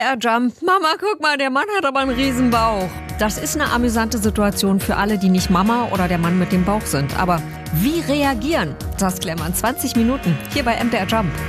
Er Jump. Mama, guck mal, der Mann hat aber einen riesen Bauch. Das ist eine amüsante Situation für alle, die nicht Mama oder der Mann mit dem Bauch sind. Aber wie reagieren? Das klären wir in 20 Minuten hier bei MDR Jump.